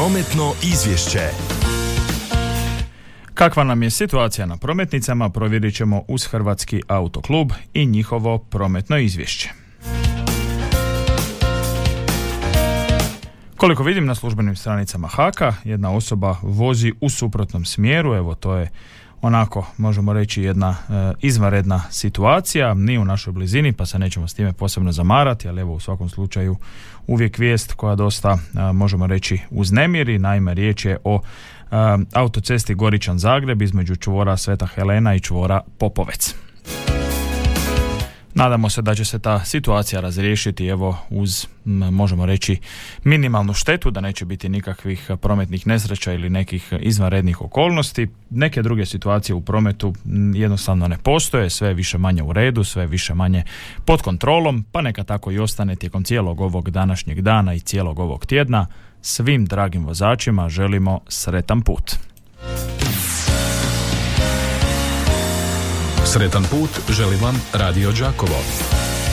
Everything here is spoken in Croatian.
Prometno izvješće. Kakva nam je situacija na prometnicama, provjerit ćemo uz Hrvatski autoklub i njihovo prometno izvješće. Koliko vidim na službenim stranicama HAK-a, jedna osoba vozi u suprotnom smjeru, evo to je onako, možemo reći, jedna izvanredna situacija, nije u našoj blizini pa se nećemo s time posebno zamarati, ali evo u svakom slučaju uvijek vijest koja dosta, možemo reći, uznemiri. Naime, riječ je o autocesti Goričan-Zagreb između čvora Sveta Helena i čvora Popovec. Nadamo se da će se ta situacija razriješiti evo uz, možemo reći, minimalnu štetu, da neće biti nikakvih prometnih nesreća ili nekih izvanrednih okolnosti. Neke druge situacije u prometu jednostavno ne postoje, sve je više manje u redu, sve je više manje pod kontrolom, pa neka tako i ostane tijekom cijelog ovog današnjeg dana i cijelog ovog tjedna. Svim dragim vozačima želimo sretan put. Sretan put želi vam Radio Đakovo.